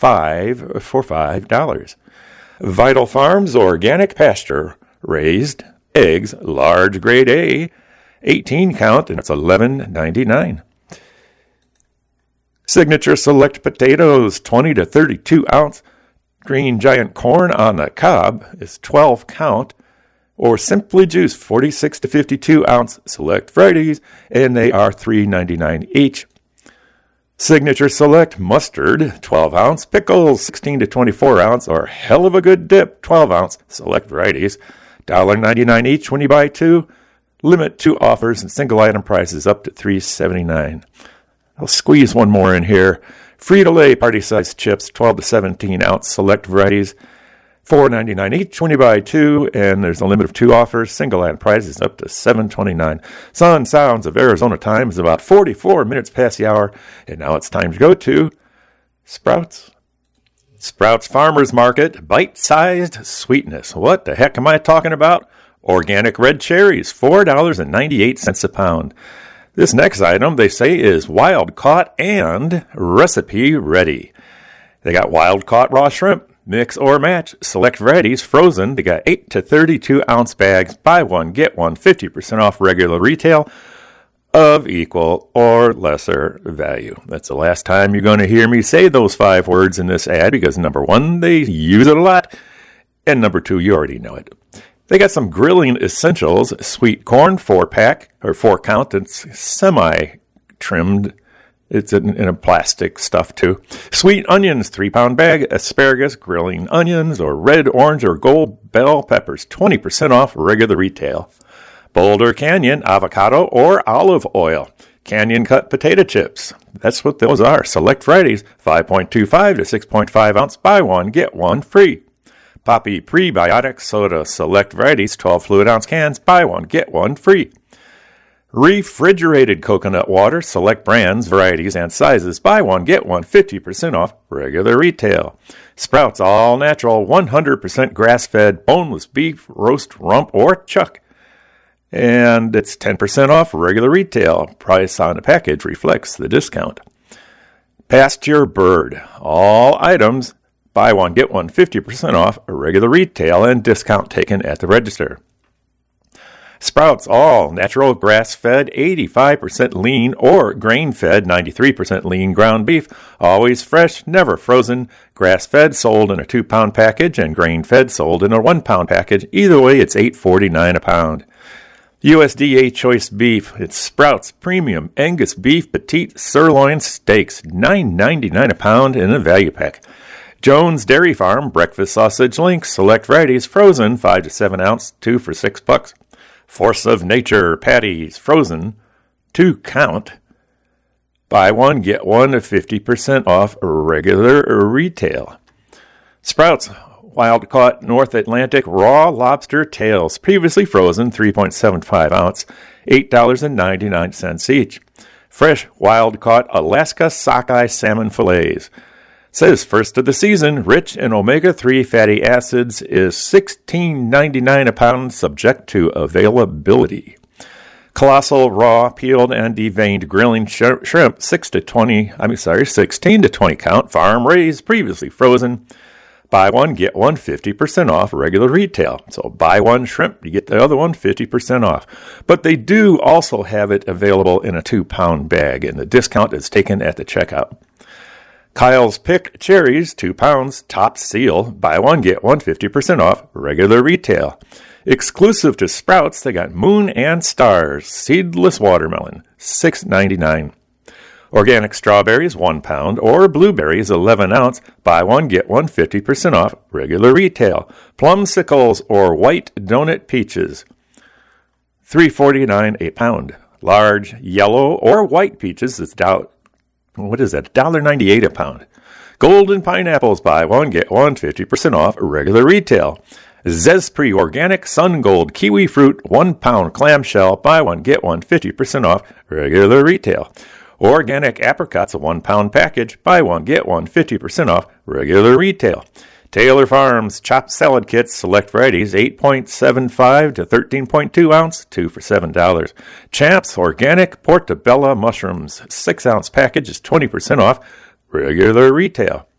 5 for $5. Vital Farms Organic Pasture Raised Eggs, large grade A, 18 count, and it's $11.99. Signature Select Potatoes, 20 to 32 ounce. Green Giant Corn on the cob is 12 count. Or Simply Juice, 46 to 52 ounce select varieties, and they are $3.99 each. Signature Select Mustard, 12 ounce. Pickles, 16 to 24 ounce, or Hell of a Good Dip, 12 ounce select varieties, $1.99 each when you buy two. Limit 2 offers and single item prices up to $3.79. I'll squeeze one more in here. Frito-Lay party-sized chips, 12 to 17 ounce select varieties, $4.99 each when you buy two, and there's a limit of 2 offers. Single item prices up to $7.29. Sun Sounds of Arizona time is about 44 minutes past the hour, and now it's time to go to Sprouts. Sprouts Farmers Market, bite-sized sweetness. What the heck am I talking about? Organic red cherries, $4.98 a pound. This next item, they say, is wild caught and recipe ready. They got wild caught raw shrimp, mix or match, select varieties, frozen. They got 8 to 32 ounce bags, buy one, get one, 50% off regular retail of equal or lesser value. That's the last time you're going to hear me say those 5 words in this ad because number 1, they use it a lot, and number 2, you already know it. They got some grilling essentials, sweet corn 4-pack, or 4 count, it's semi-trimmed. It's in a plastic stuff too. Sweet onions, 3-pound bag, asparagus, grilling onions, or red, orange, or gold bell peppers, 20% off regular retail. Boulder Canyon, avocado, or olive oil. Canyon cut potato chips. That's what those are. Select varieties, 5.25 to 6.5 ounce, buy one, get one free. Poppy Prebiotic Soda Select Varieties, 12 fluid ounce cans, buy one, get one free. Refrigerated coconut water, select brands, varieties, and sizes, buy one, get one, 50% off regular retail. Sprouts All Natural, 100% grass-fed, boneless beef, roast, rump, or chuck. And it's 10% off regular retail. Price on the package reflects the discount. Pasture Bird, all items, buy one, get one, 50% off, regular retail, and discount taken at the register. Sprouts All Natural Grass-Fed, 85% lean or grain-fed, 93% lean ground beef. Always fresh, never frozen. Grass-fed sold in a 2-pound package and grain-fed sold in a 1-pound package. Either way, it's $8.49 a pound. USDA Choice Beef, it's Sprouts Premium Angus Beef Petite Sirloin Steaks, $9.99 a pound in a value pack. Jones Dairy Farm Breakfast Sausage Links, select varieties, frozen, 5 to 7 ounce, 2 for $6. Force of Nature Patties, frozen, 2 count. Buy one, get one, 50% off regular retail. Sprouts Wild Caught North Atlantic Raw Lobster Tails, previously frozen, 3.75 ounce, $8.99 each. Fresh Wild Caught Alaska Sockeye Salmon Fillets. Says first of the season, rich in omega-3 fatty acids, is $16.99 a pound, subject to availability. Colossal raw, peeled, and deveined grilling shrimp, 16 to 20 count, farm raised, previously frozen. Buy one, get one, 50% off regular retail. So buy one shrimp, you get the other one 50% off. But they do also have it available in a 2-pound bag, and the discount is taken at the checkout. Kyle's Pick Cherries, 2 pounds, top seal, buy one, get one, 50% off, regular retail. Exclusive to Sprouts, they got Moon and Stars, seedless watermelon, $6.99. Organic strawberries, 1 pound, or blueberries, 11 ounce, buy one, get one, 50% off, regular retail. Plumsicles or white donut peaches, $3.49 a pound. Large yellow or white peaches, it's $1.98 a pound. Golden pineapples, buy one, get one, 50% off, regular retail. Zespri Organic Sun Gold Kiwi Fruit, 1 pound clamshell, buy one, get one, 50% off, regular retail. Organic apricots, a 1 pound package, buy one, get one, 50% off, regular retail. Taylor Farms chopped salad kits, select varieties, 8.75 to 13.2 ounce, 2 for $7. Champs Organic Portobello Mushrooms, 6 ounce package is 20% off, regular retail.